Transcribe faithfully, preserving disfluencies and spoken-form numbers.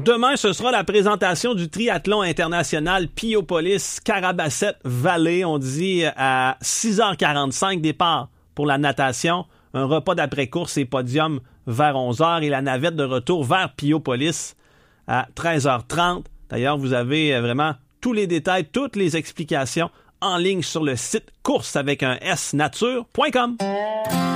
Demain, ce sera la présentation du triathlon international Piopolis-Carabasset-Vallée. On dit à six heures quarante-cinq, départ pour la natation. Un repas d'après-course et podium vers onze heures et la navette de retour vers Piopolis à treize heures trente. D'ailleurs, vous avez vraiment tous les détails, toutes les explications en ligne sur le site course avec un S nature point com.